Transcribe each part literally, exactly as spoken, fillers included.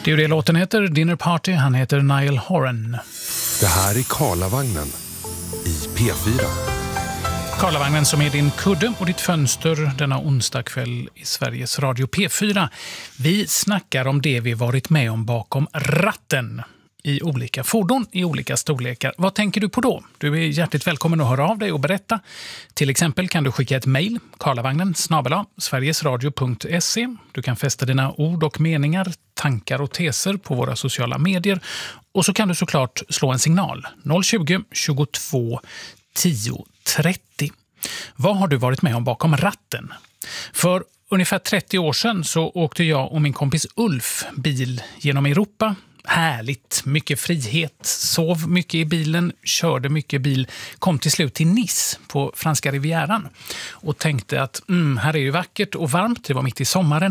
Det är ju det låten heter, Dinner Party. Han heter Niall Horan. Det här är Karlavagnen i P fyra. Karlavagnen som är din kudde och ditt fönster denna onsdag kväll i Sveriges Radio P fyra. Vi snackar om det vi varit med om bakom ratten i olika fordon, i olika storlekar. Vad tänker du på då? Du är hjärtligt välkommen att höra av dig och berätta. Till exempel kan du skicka ett mejl, karlavagnen snabel-a sverigesradio punkt se. Du kan fästa dina ord och meningar, tankar och teser på våra sociala medier. Och så kan du såklart slå en signal, noll tjugo, tjugotvå, tio, trettio. Vad har du varit med om bakom ratten? För ungefär trettio år sedan så åkte jag och min kompis Ulf bil genom Europa. Härligt, mycket frihet, sov mycket i bilen, körde mycket bil, kom till slut till Nice på franska rivieran och tänkte att mm, här är ju vackert och varmt, det var mitt i sommaren.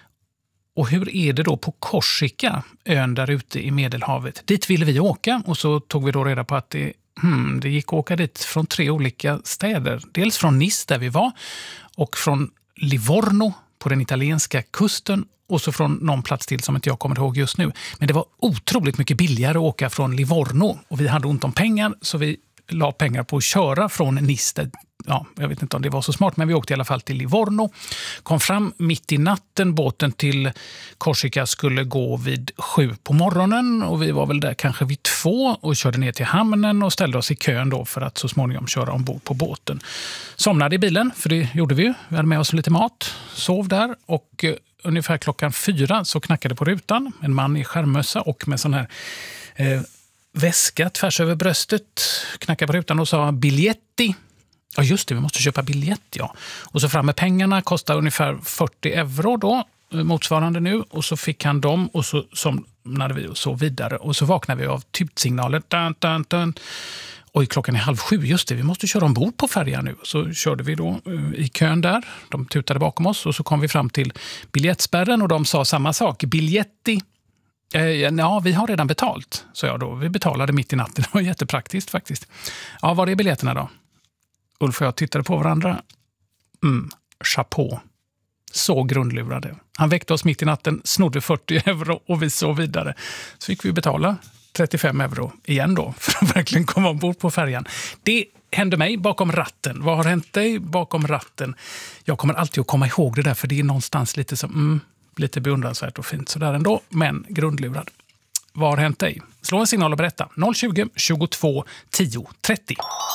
Och hur är det då på Korsika, ön där ute i Medelhavet? Dit ville vi åka och så tog vi då reda på att det, hmm, det gick att åka dit från tre olika städer. Dels från Nice där vi var och från Livorno på den italienska kusten och så från någon plats till som inte jag kommer ihåg just nu. Men det var otroligt mycket billigare att åka från Livorno och vi hade ont om pengar så vi la pengar på att köra från Nice. Ja, jag vet inte om det var så smart men vi åkte i alla fall till Livorno. Kom fram mitt i natten, båten till Korsika skulle gå vid sju på morgonen och vi var väl där kanske vid två och körde ner till hamnen och ställde oss i kön då för att så småningom köra ombord på båten. Somnade i bilen, för det gjorde vi ju. Vi hade med oss lite mat, sov där och eh, ungefär klockan fyra så knackade på rutan. En man i skärmmössa och med sån här eh, väska tvärs över bröstet knackade på rutan och sa biljetti. Ja just det, vi måste köpa biljett, ja. Och så fram med pengarna, kostar ungefär fyrtio euro då, motsvarande nu. Och så fick han dem och så somnade vi och så vidare. Och så vaknade vi av typsignaler. Dun, dun, dun. Oj, klockan är halv sju, just det, vi måste köra ombord på färjan nu. Så körde vi då i kön där, de tutade bakom oss. Och så kom vi fram till biljettspärren och de sa samma sak, biljetti. Eh, ja, vi har redan betalt, så jag då. Vi betalade mitt i natten, det var jättepraktiskt faktiskt. Ja, var är biljetterna då? Ulf och jag tittade på varandra. Mm, chapeau. Så grundlurade. Han väckte oss mitt i natten, snodde fyrtio euro och vi så vidare. Så fick vi betala trettiofem euro igen då för att verkligen komma ombord på färjan. Det hände mig bakom ratten. Vad har hänt dig bakom ratten? Jag kommer alltid att komma ihåg det där för det är någonstans lite som mm, lite beundransvärt och fint sådär ändå, men grundlurad. Vad har hänt dig? Slå en signal och berätta. noll tjugo, tjugotvå, tio, trettio.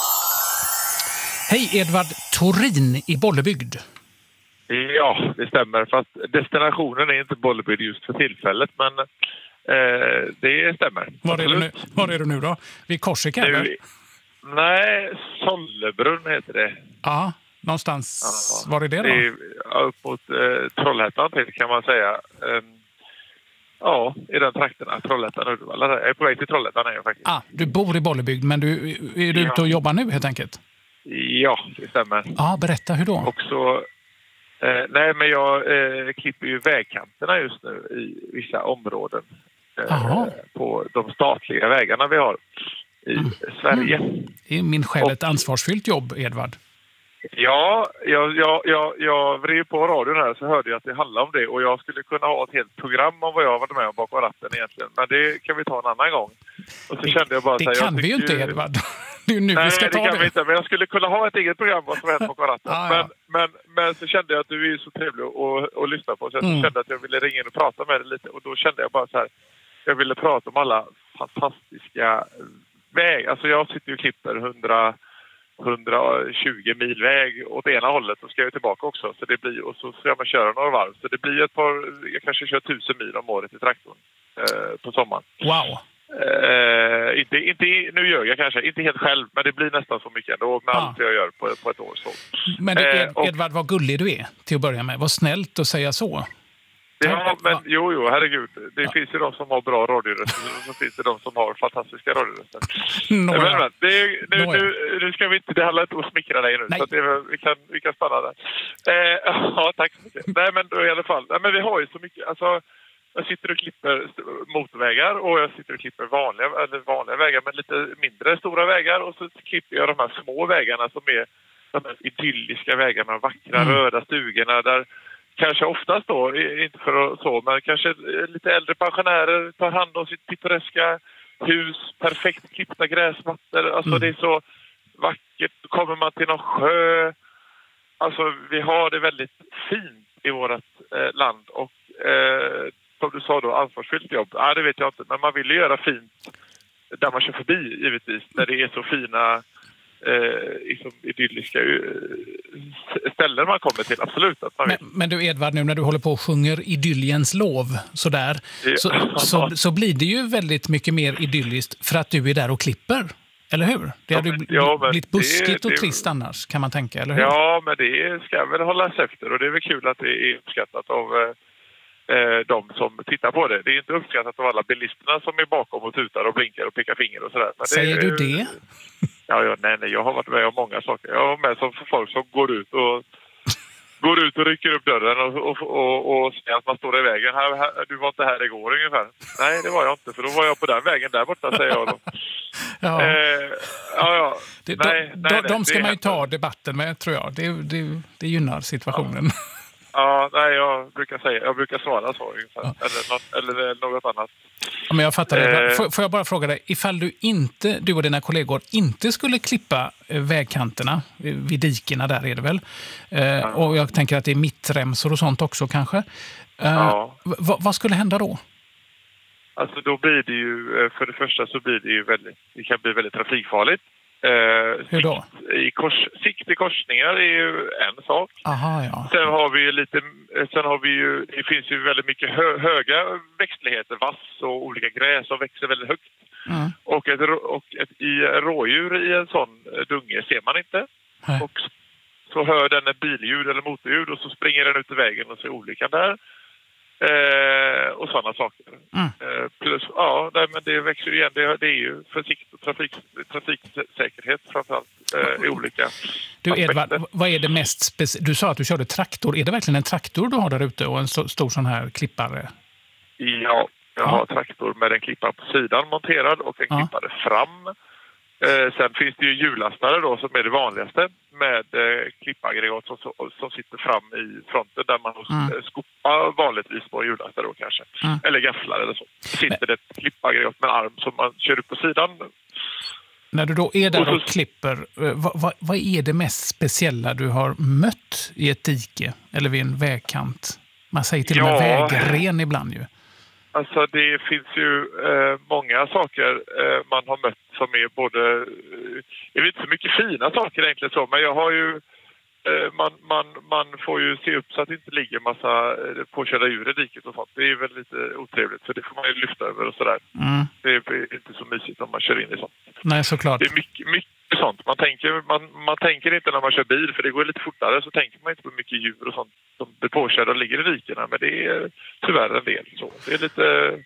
Hej, Edvard Torin i Bollebygd. Ja, det stämmer. Fast destinationen är inte Bollebygd just för tillfället, men eh, det stämmer. Var är, du nu? Var är du nu då? Vid Korsika, eller? Nu, nej, Sollebrunn heter det. Ja, någonstans. Ja, var är det då? Det är upp mot eh, Trollhättan till, kan man säga. Eh, ja, i den trakterna. Trollhättan och Uddevalla. Jag är på väg till Trollhättan är jag faktiskt. Ah, du bor i Bollebygd, men du, är du ja. ute och jobbar nu helt enkelt? Ja, det stämmer. Ja, berätta hur då? Och så, eh, nej, men jag eh, klipper ju vägkanterna just nu i vissa områden eh, på de statliga vägarna vi har i mm. Sverige. Mm. Det är min själ ett ansvarsfyllt jobb, Edvard. Ja, jag, jag, jag, jag vred på radion här så hörde jag att det handlar om det och jag skulle kunna ha ett helt program om vad jag har varit med om bakom ratten egentligen. Men det kan vi ta en annan gång. Och så det kände jag bara det så här, kan vi ju inte, Edvard. Det är nu nej, vi ska ta det. kan det. vi inte, men jag skulle kunna ha ett eget program vad som hänt bakom ratten. ah, ja. men, men, men så kände jag att du är så trevlig att, att lyssna på så jag mm. kände att jag ville ringa in och prata med dig lite. Och då kände jag bara så här, jag ville prata om alla fantastiska vägar. Alltså jag sitter ju och klipper hundra hundratjugo mil väg åt ena hållet och ska jag tillbaka också. Så det blir, och så ska man köra några varv. Så det blir ett par, jag kanske kör tusen mil om året i traktorn eh, på sommaren. Wow! Eh, inte, inte, nu gör jag kanske, inte helt själv, men det blir nästan så mycket ändå med ah. allt jag gör på, på ett år. Så. Men du, Ed, eh, och, Edvard, vad gullig du är till att börja med. Vad snällt att säga så. Ja, men jo, jo, herregud. Det ja. finns ju de som har bra radioröster och så finns det de som har fantastiska radioröster. Men, men, det, nu, nu, nu ska vi inte, det handlar inte om att smickra dig nu. Nej. Så att det, vi, kan, vi kan stanna där. Eh, ja, tack så mycket. Nej, men då, i alla fall. Nej, men vi har ju så mycket, alltså, jag sitter och klipper motorvägar och jag sitter och klipper vanliga, eller vanliga vägar, men lite mindre stora vägar. Och så klipper jag de här små vägarna som är de här idylliska vägarna, vackra mm. röda stugorna där kanske oftast då, inte för att så, men kanske lite äldre pensionärer tar hand om sitt pittoreska hus, perfekt klippta gräsmattor. Alltså mm. det är så vackert. Kommer man till någon sjö. Alltså vi har det väldigt fint i vårt eh, land. Och eh, som du sa då, ansvarsfyllt jobb. Ja, det vet jag inte. Men man vill ju göra fint där man kör förbi, givetvis. Där det är så fina eh, liksom idylliska eh, ställen man kommer till. Absolut. Att man men, men du Edvard, nu när du håller på och sjunger idylliens lov sådär, ja. så, så, så blir det ju väldigt mycket mer idylliskt för att du är där och klipper. Eller hur? Det hade ju ja, blivit buskigt det, och trist det, annars, kan man tänka, eller hur? Ja, men det ska väl hållas efter. Och det är väl kul att det är uppskattat av eh, de som tittar på det. Det är inte uppskattat av alla bilisterna som är bakom och tutar och blinkar och pekar finger och sådär. Men Säger det, du det? Ja, ja, nej, nej, jag har varit med om många saker. Jag har med som folk som går ut och går ut och rycker upp dörren och, och, och, och säger att man står i vägen. Här, här, du var inte här igår ungefär. Nej, det var jag inte, för då var jag på den vägen där borta, säger jag då. Ja. Eh, ja, ja. Det, nej, de, nej, de, de ska nej, man ju ta debatten med, tror jag. Det, det, det gynnar situationen. Ja. Ja, nej, jag brukar säga, jag brukar svara så ungefär. Ja. Eller, något, eller något annat. Ja, men jag fattar det. Eh. Får, får jag bara fråga dig, ifall du inte, du och dina kollegor inte skulle klippa vägkanterna, vid dikena där är det väl, eh, ja. och jag tänker att det är mittremsor och sånt också kanske. Eh, ja. v- vad skulle hända då? Alltså då blir det ju, för det första så blir det ju väldigt, det kan bli väldigt trafikfarligt. Eh, Hur då? Sikt i, kors, sikt i korsningar är ju en sak. Aha, ja. Sen har vi ju lite, sen har vi ju, det finns ju väldigt mycket hö, höga växtligheter, vass och olika gräs som växer väldigt högt. Mm. Och, ett, och ett i rådjur i en sån dunge ser man inte. Nej. Och så hör den ett billjud eller motorljud och så springer den ut i vägen och ser olyckan där. Eh, och sådana saker. Mm. Eh, plus, ja, nej, men det växer ju igen. Det, det är ju försikt och trafik, trafiksäkerhet framförallt eh, i olika Du aspekter. Edvard, vad är det mest speci- Du sa att du körde traktor. Är det verkligen en traktor du har där ute och en så, stor sån här klippare? Ja, jag ja. har traktor med en klippare på sidan monterad och en ja. klippare fram. Eh, sen finns det ju hjullastare då som är det vanligaste med eh, klippaggregat som, som sitter fram i fronten där man mm. skopar vanligtvis på hjullastare då kanske. Mm. Eller gafflar eller så. Sitter det ett klippaggregat med en arm som man kör upp på sidan. När du då är där och, så, och klipper, vad, vad, vad är det mest speciella du har mött i ett dike eller vid en vägkant? Man säger till och med ja. vägren ibland ju. Alltså det finns ju eh, många saker eh, man har mött som är både, eh, jag vet inte så mycket fina saker egentligen så, men jag har ju, eh, man, man, man får ju se upp så att det inte ligger massa eh, påkörda djur i diket och sånt. Det är väl lite otrevligt för det får man ju lyfta över och sådär. Mm. Det är inte så mysigt om man kör in i sånt. Nej, såklart. Det är mycket, mycket sånt. Man tänker, man, man tänker inte när man kör bil, för det går lite fortare, så tänker man inte på mycket djur och sånt som blir påkörda och ligger i dikena, men det är tyvärr en del så. Det är lite,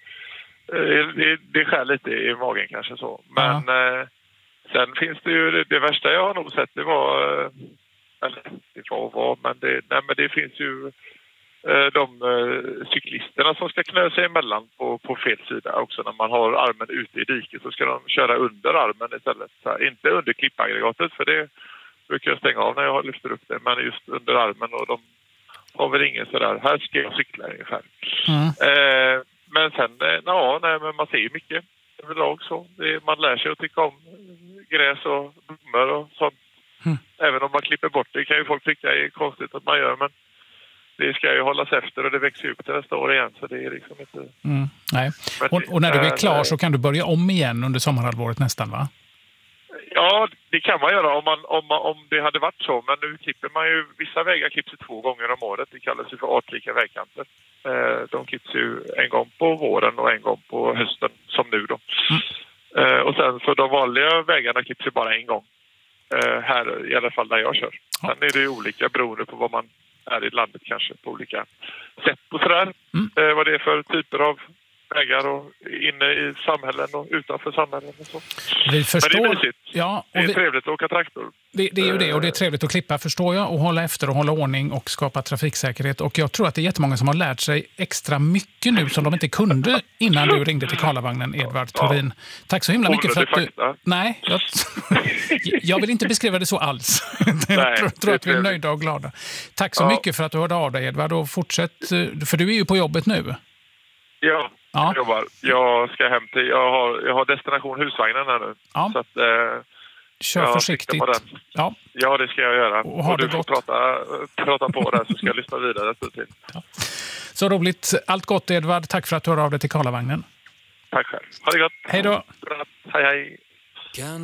det, det skär lite i magen kanske så. Men ja. eh, sen finns det ju, det, det värsta jag har nog sett, det var, eller det var vad, men det, nej, men det finns ju de uh, cyklisterna som ska knö sig emellan på, på fel sida också. När man har armen ute i diket så ska de köra under armen istället. Så här, inte under klippaggregatet, för det brukar jag stänga av när jag lyfter upp det. Men just under armen, och de har väl ingen sådär, här ska jag cykla ungefär. Mm. Uh, men sen, uh, ja, nej, men man ser ju mycket överlag så. Det, man lär sig att tycka om gräs och blommor och sånt. Mm. Även om man klipper bort det kan ju folk tycka är konstigt att man gör, men det ska ju hållas efter och det växer upp till nästa år igen, så det är liksom inte... Mm, nej. Och, och när du är klar så kan du börja om igen under sommarhalvåret nästan, va? Ja, det kan man göra om, man, om, man, om det hade varit så, men nu klipper man ju, vissa vägar klipps ju två gånger om året, det kallas ju för artrika vägkanter. De klipps ju en gång på våren och en gång på hösten, som nu då. Mm. Och sen så de vanliga vägarna klipps ju bara en gång, här i alla fall där jag kör. Ja. Sen är det ju olika beroende på vad man är i landet kanske på olika sätt och sådär. Mm. Eh, vad det är för typer av vägar och inne i samhällen och utanför samhällen och så. Vi förstår. Men det är mysigt. Ja, och det är vi... trevligt att åka traktor. Det, det är ju det, och det är trevligt att klippa, förstår jag, och hålla efter och hålla ordning och skapa trafiksäkerhet. Och jag tror att det är jättemånga som har lärt sig extra mycket nu som de inte kunde innan du ringde till Karlavagnen, Edvard Thorin. Tack så himla mycket för att du... Nej, jag... jag vill inte beskriva det så alls. jag Nej, tror, tror att vi är nöjda och glada. Tack så ja. mycket för att du hörde av dig, Edvard, och fortsätt, för du är ju på jobbet nu. Ja, ja. Jag jobbar. Jag ska hem till... Jag har, jag har destination husvagnen här nu. Ja. Så att... Eh... Kör försiktigt. Ja. ja, det ska jag göra. Och, och du får prata, prata på där så ska jag lyssna vidare. Till. Ja. Så roligt. Allt gott, Edvard. Tack för att du hör av dig till Karlavagnen. Tack själv. Ha det gott. Hej då. Hej, hej.